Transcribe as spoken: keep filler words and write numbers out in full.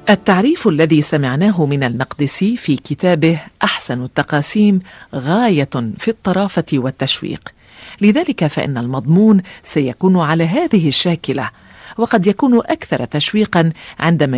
التعريف الذي سمعناه من المقدسي في كتابه أحسن التقاسيم غاية في الطرافة والتشويق، لذلك فإن المضمون سيكون على هذه الشاكلة، وقد يكون أكثر تشويقا عندما